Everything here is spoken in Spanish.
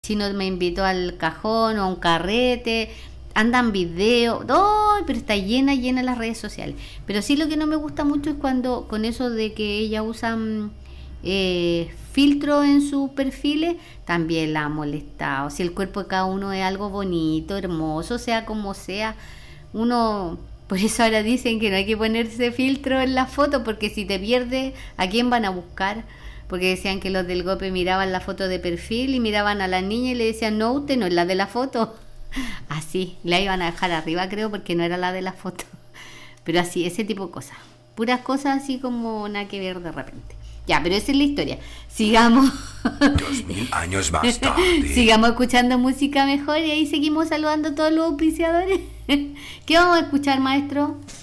chino me invitó al cajón o a un carrete, andan videos, ¡ay! Pero está llena las redes sociales. Pero sí lo que no me gusta mucho es cuando con eso de que ellas usan filtro en sus perfiles, también la ha molestado. Si el cuerpo de cada uno es algo bonito, hermoso, sea como sea, uno... Por eso ahora dicen que no hay que ponerse filtro en la foto, porque si te pierdes, ¿a quién van a buscar? Porque decían que los del golpe miraban la foto de perfil y miraban a la niña y le decían, no, usted no es la de la foto. Así, la iban a dejar arriba, creo, porque no era la de la foto. Pero así, ese tipo de cosas. Puras cosas así como nada que ver de repente. Ya, pero esa es la historia. Sigamos. 2000 años más tarde. Sigamos escuchando música mejor y ahí seguimos saludando a todos los auspiciadores. ¿Qué vamos a escuchar, maestro?